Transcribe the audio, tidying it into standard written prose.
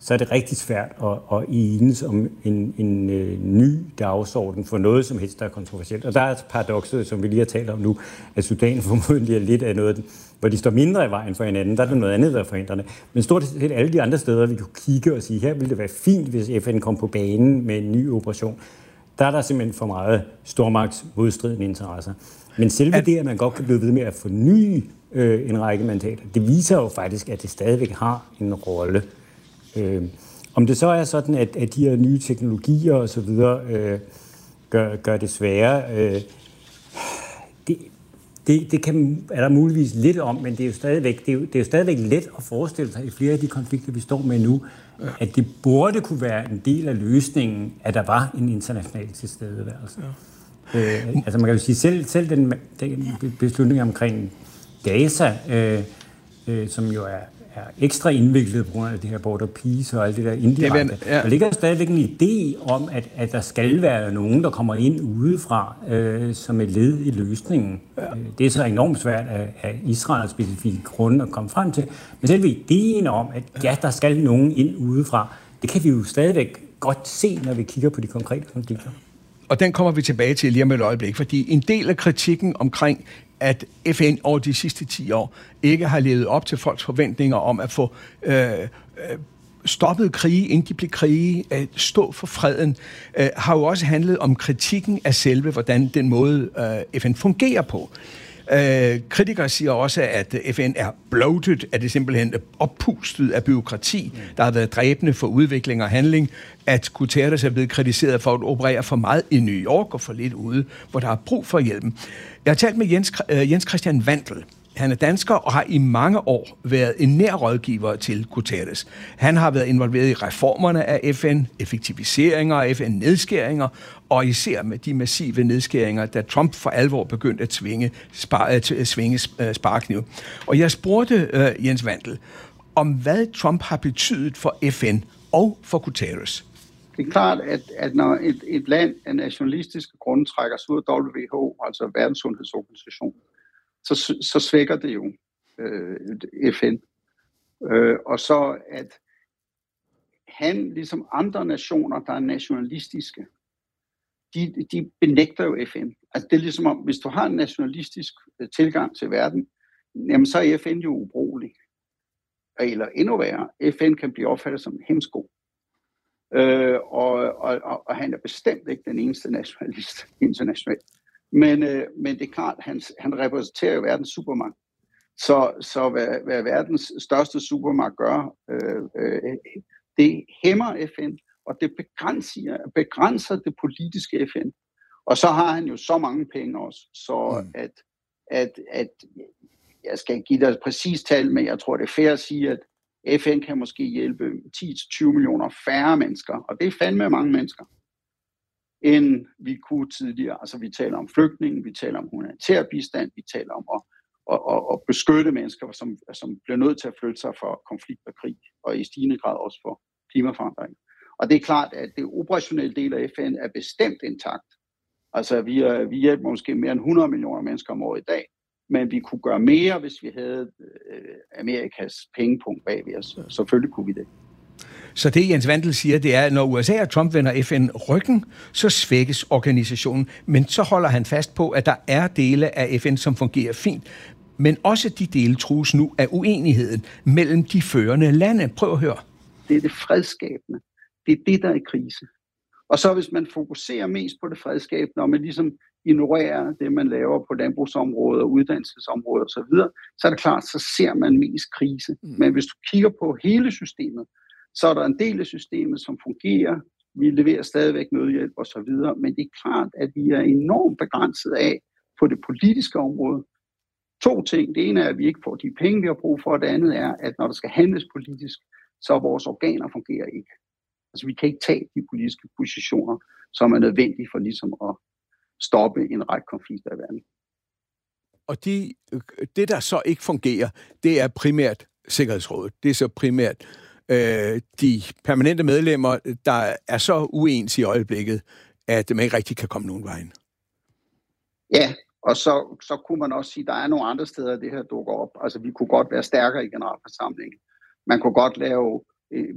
så er det rigtig svært at enes om en ny dagsorden for noget som helst, der er kontroversielt. Og der er paradokset, som vi lige har talt om nu, at Sudan formodentlig er lidt af noget, hvor de står mindre i vejen for hinanden. Der er der noget andet, der er forhindrende. Men stort set alle de andre steder, vi kunne kigge og sige, her ville det være fint, hvis FN kom på banen med en ny operation. Der er der simpelthen for meget stormagtsmodstridende interesser. Men selve det, at man godt kan blive ved med at forny en række mandater, det viser jo faktisk, at det stadigvæk har en rolle. Om det så er sådan, at de her nye teknologier og så videre gør det sværere, det er der muligvis lidt om, men det er jo stadigvæk let at forestille sig i flere af de konflikter, vi står med nu, at det burde kunne være en del af løsningen, at der var en international tilstedeværelse. Ja. Altså man kan jo sige, selv den beslutning omkring Gaza, som jo er ekstra indviklet på grund af det her border peace og alt det der indirekte. Der ligger stadigvæk en idé om, at der skal være nogen, der kommer ind udefra som et led i løsningen. Ja. Det er så enormt svært af Israels specifikke grunde at komme frem til. Men selve ideen om, at der skal nogen ind udefra, det kan vi jo stadigvæk godt se, når vi kigger på de konkrete konflikter. Og den kommer vi tilbage til lige om et øjeblik, fordi en del af kritikken omkring at FN over de sidste 10 år ikke har levet op til folks forventninger om at få stoppet krige, inden de blev krige, at stå for freden, har jo også handlet om kritikken af selve, hvordan den måde FN fungerer på. Kritikere siger også, at FN er bloated, at det simpelthen er oppustet af byråkrati, der har været dræbende for udvikling og handling, at Guterres er blevet kritiseret for at operere for meget i New York og for lidt ude, hvor der er brug for hjælpen. Jeg har talt med Jens Christian Wandel. Han er dansker og har i mange år været en nær rådgiver til Guterres. Han har været involveret i reformerne af FN, effektiviseringer af FN, nedskæringer, og især med de massive nedskæringer, da Trump for alvor begyndte at svinge sparekniv. Og jeg spurgte Jens Wandel om, hvad Trump har betydet for FN og for Guterres. Det er klart, at når et land af nationalistiske grunde trækker sig ud af WHO, altså Verdenssundhedsorganisationen, så svækker det jo FN. Og så at han, ligesom andre nationer, der er nationalistiske, de benægter jo FN. Altså det er ligesom om, hvis du har en nationalistisk tilgang til verden, jamen så er FN jo ubrugelig. Eller endnu værre, FN kan blive opfattet som en hemsko. Og han er bestemt ikke den eneste nationalist internationalt. Men det er klart, han repræsenterer jo verdens supermagt. Så hvad verdens største supermagt gør, det hæmmer FN, og det begrænser det politiske FN. Og så har han jo så mange penge også, så at jeg skal give dig et præcist tal, men jeg tror, det er fair at sige, at FN kan måske hjælpe 10-20 millioner færre mennesker, og det er fandme mange mennesker, end vi kunne tidligere. Altså vi taler om flygtninge, vi taler om humanitær bistand, vi taler om at beskytte mennesker, som bliver nødt til at flytte sig for konflikt og krig, og i stigende grad også for klimaforandring. Og det er klart, at det operationelle del af FN er bestemt intakt. Altså vi hjælper måske mere end 100 millioner mennesker om året i dag, men vi kunne gøre mere, hvis vi havde Amerikas pengepunkt bag ved os. Selvfølgelig kunne vi det. Så det Jens Wandel siger, det er, at når USA og Trump vender FN ryggen, så svækkes organisationen. Men så holder han fast på, at der er dele af FN, som fungerer fint. Men også de dele trues nu af uenigheden mellem de førende lande. Prøv at høre. Det er det fredsskabende. Det er det, der er i krise. Og så hvis man fokuserer mest på det fredsskabende, og man ligesom ignorerer det, man laver på landbrugsområdet og uddannelsesområdet osv., så er det klart, så ser man mest krise. Men hvis du kigger på hele systemet, så er der en del af systemet, som fungerer. Vi leverer stadigvæk nødhjælp og så videre, men det er klart, at vi er enormt begrænset af på det politiske område. 2 ting. Det ene er, at vi ikke får de penge, vi har brug for, og det andet er, at når der skal handles politisk, så vores organer fungerer ikke. Altså vi kan ikke tage de politiske positioner, som er nødvendige for ligesom at stoppe en række konflikter i verden. Og det, der så ikke fungerer, det er primært Sikkerhedsrådet. Det er så primært de permanente medlemmer, der er så uens i øjeblikket, at man ikke rigtig kan komme nogen vejen. Ja, og så kunne man også sige, at der er nogle andre steder, det her dukker op. Altså vi kunne godt være stærkere i generalforsamlingen. Man kunne godt lave